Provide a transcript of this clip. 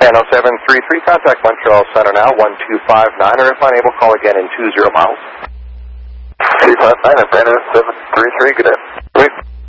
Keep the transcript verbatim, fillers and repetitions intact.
N oh seven three three, contact Montreal Center now, one two five nine, or if unable, call again in two zero miles. two five nine, N oh seven three three, good day.